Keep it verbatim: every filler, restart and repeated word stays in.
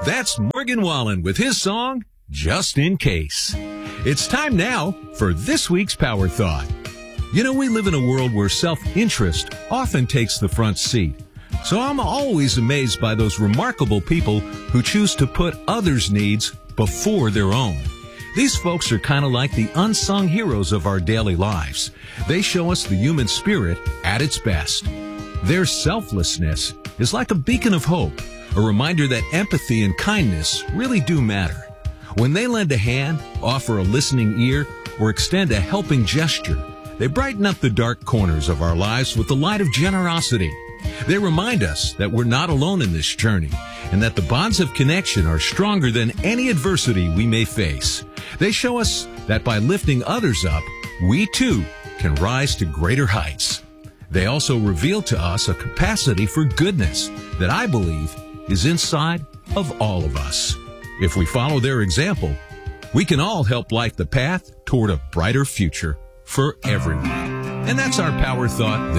That's Morgan Wallen with his song, Just in Case. It's time now for this week's Power Thought. You know, we live in a world where self-interest often takes the front seat. So I'm always amazed by those remarkable people who choose to put others' needs before their own. These folks are kind of like the unsung heroes of our daily lives. They show us the human spirit at its best. Their selflessness is like a beacon of hope, a reminder that empathy and kindness really do matter. When they lend a hand, offer a listening ear, or extend a helping gesture, they brighten up the dark corners of our lives with the light of generosity. They remind us that we're not alone in this journey, and that the bonds of connection are stronger than any adversity we may face. They show us that by lifting others up, we too can rise to greater heights. They also reveal to us a capacity for goodness that I believe is inside of all of us. If we follow their example, we can all help light the path toward a brighter future for everyone. And that's our Power Thought this